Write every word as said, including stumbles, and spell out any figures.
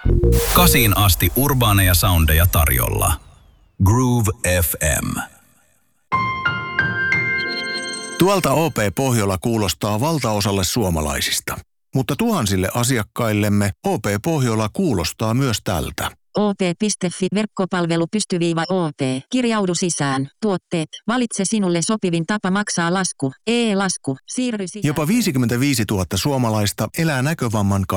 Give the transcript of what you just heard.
Kasiin asti urbaaneja soundeja tarjolla. Groove F M. Tuolta O P Pohjola kuulostaa valtaosalle suomalaisista. Mutta tuhansille asiakkaillemme O P Pohjola kuulostaa myös tältä. O P piste F I verkkopalvelu pystyviiva O P. Kirjaudu sisään. Tuotteet. Valitse sinulle sopivin tapa maksaa lasku. E-lasku. Siirry sisään. Jopa viisikymmentäviisituhatta suomalaista elää näkövamman